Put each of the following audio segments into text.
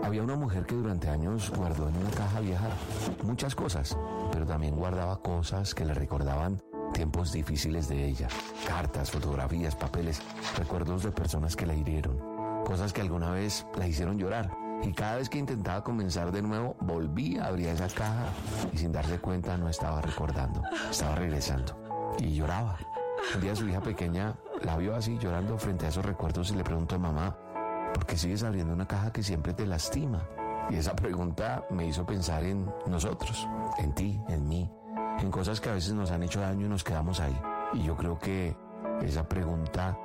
Había una mujer que durante años guardó en una caja vieja muchas cosas, pero también guardaba cosas que le recordaban tiempos difíciles de ella. Cartas, fotografías, papeles, recuerdos de personas que la hirieron, cosas que alguna vez la hicieron llorar. Y cada vez que intentaba comenzar de nuevo, volvía, abría esa caja y sin darse cuenta no estaba recordando, estaba regresando. Y lloraba. Un día su hija pequeña la vio así llorando frente a esos recuerdos y le preguntó: mamá, ¿por qué sigues abriendo una caja que siempre te lastima? Y esa pregunta me hizo pensar en nosotros, en ti, en mí, en cosas que a veces nos han hecho daño y nos quedamos ahí. Y yo creo que esa pregunta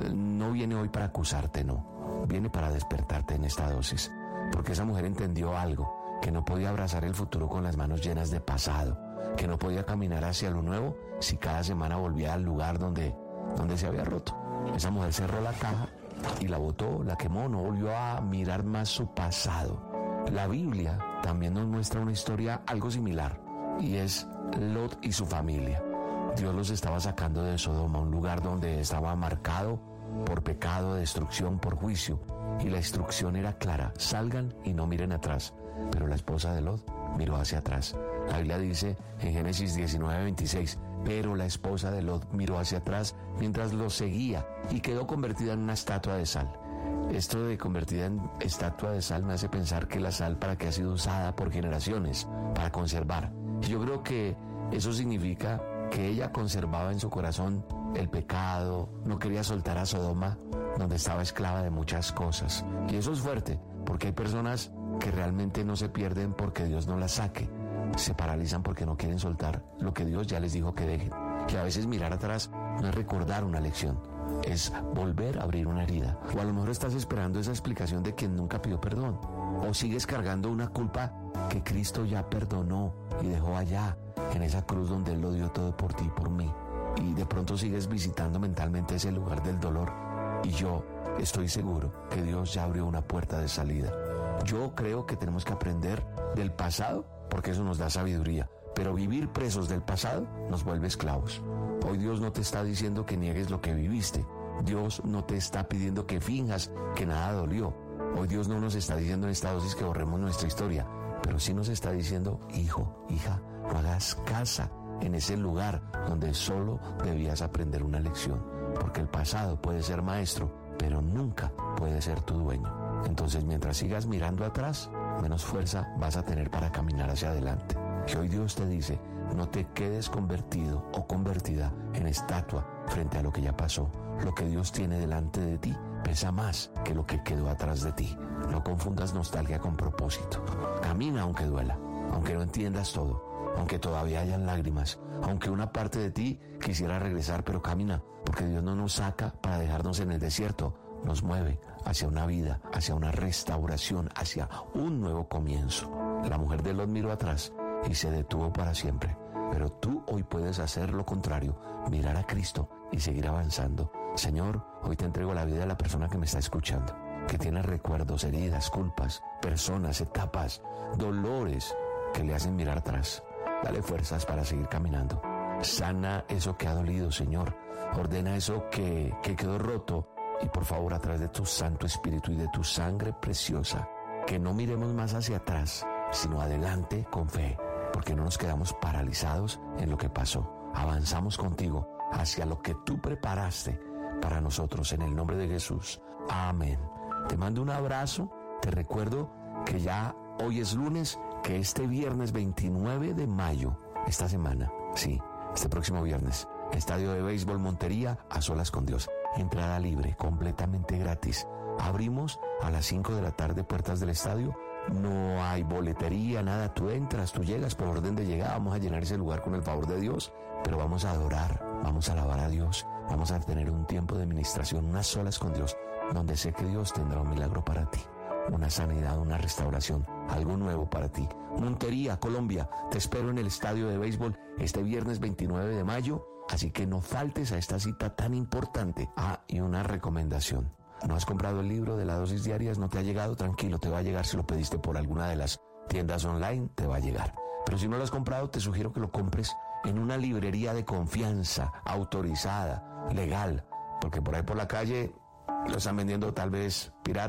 no viene hoy para acusarte, no. Viene para despertarte en esta dosis. Porque esa mujer entendió algo, que no podía abrazar el futuro con las manos llenas de pasado, que no podía caminar hacia lo nuevo si cada semana volvía al lugar donde se había roto. Esa mujer cerró la caja y la botó, la quemó, no volvió a mirar más su pasado. La Biblia también nos muestra una historia algo similar, y es Lot y su familia. Dios los estaba sacando de Sodoma, un lugar donde estaba marcado por pecado, destrucción, por juicio. Y la instrucción era clara: salgan y no miren atrás. Pero la esposa de Lot miró hacia atrás. La Biblia dice en Génesis 19:26, pero la esposa de Lot miró hacia atrás mientras lo seguía y quedó convertida en una estatua de sal. Esto de convertida en estatua de sal me hace pensar que la sal para qué ha sido usada por generaciones, para conservar. Y yo creo que eso significa que ella conservaba en su corazón el pecado, no quería soltar a Sodoma, donde estaba esclava de muchas cosas. Y eso es fuerte, porque hay personas que realmente no se pierden porque Dios no las saque, se paralizan porque no quieren soltar lo que Dios ya les dijo que dejen. Y a veces mirar atrás no es recordar una lección, es volver a abrir una herida. O a lo mejor estás esperando esa explicación de quien nunca pidió perdón, o sigues cargando una culpa que Cristo ya perdonó y dejó allá, en esa cruz donde Él lo dio todo por ti y por mí. Y de pronto sigues visitando mentalmente ese lugar del dolor. Y yo estoy seguro que Dios ya abrió una puerta de salida. Yo creo que tenemos que aprender del pasado, porque eso nos da sabiduría. Pero vivir presos del pasado nos vuelve esclavos. Hoy Dios no te está diciendo que niegues lo que viviste. Dios no te está pidiendo que finjas que nada dolió. Hoy Dios no nos está diciendo en esta dosis que borremos nuestra historia, pero sí nos está diciendo: hijo, hija, no hagas casa en ese lugar donde solo debías aprender una lección. Porque el pasado puede ser maestro, pero nunca puede ser tu dueño. Entonces, mientras sigas mirando atrás, menos fuerza vas a tener para caminar hacia adelante. Que hoy Dios te dice: no te quedes convertido o convertida en estatua frente a lo que ya pasó. Lo que Dios tiene delante de ti pesa más que lo que quedó atrás de ti. No confundas nostalgia con propósito. Camina aunque duela, aunque no entiendas todo, aunque todavía hayan lágrimas, aunque una parte de ti quisiera regresar, pero camina, porque Dios no nos saca para dejarnos en el desierto, nos mueve hacia una vida, hacia una restauración, hacia un nuevo comienzo. La mujer de Lot miró atrás y se detuvo para siempre, pero tú hoy puedes hacer lo contrario, mirar a Cristo y seguir avanzando. Señor, hoy te entrego la vida de la persona que me está escuchando, que tiene recuerdos, heridas, culpas, personas, etapas, dolores que le hacen mirar atrás. Dale fuerzas para seguir caminando. Sana eso que ha dolido, Señor. Ordena eso que quedó roto. Y por favor, a través de tu Santo Espíritu y de tu sangre preciosa, que no miremos más hacia atrás, sino adelante con fe, porque no nos quedamos paralizados en lo que pasó. Avanzamos contigo hacia lo que tú preparaste para nosotros, en el nombre de Jesús. Amén. Te mando un abrazo. Te recuerdo que ya hoy es lunes, que este viernes 29 de mayo, esta semana, sí, este próximo viernes, Estadio de Béisbol Montería, A Solas con Dios. Entrada libre, completamente gratis. Abrimos a las 5 de la tarde puertas del estadio. No hay boletería, nada. Tú entras, tú llegas por orden de llegada. Vamos a llenar ese lugar con el favor de Dios. Pero vamos a adorar, vamos a alabar a Dios. Vamos a tener un tiempo de ministración, unas solas con Dios, donde sé que Dios tendrá un milagro para ti. Una sanidad, una restauración, algo nuevo para ti. Montería, Colombia, te espero en el estadio de béisbol este viernes 29 de mayo. Así que no faltes a esta cita tan importante. Y una recomendación. ¿No has comprado el libro de las dosis diarias? ¿No te ha llegado? Tranquilo, te va a llegar. Si lo pediste por alguna de las tiendas online, te va a llegar. Pero si no lo has comprado, te sugiero que lo compres en una librería de confianza, autorizada, legal. Porque por ahí por la calle lo están vendiendo tal vez pirata.